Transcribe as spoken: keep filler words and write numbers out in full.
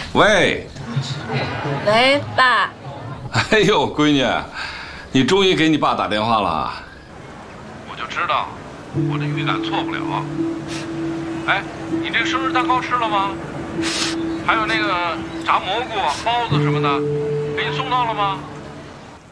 喂， 喂，爸。 哎呦，闺女，你终于给你爸打电话了。 我就知道，我这预感错不了。哎，你这个生日蛋糕吃了吗？还有那个炸蘑菇、包子什么的，给你送到了吗？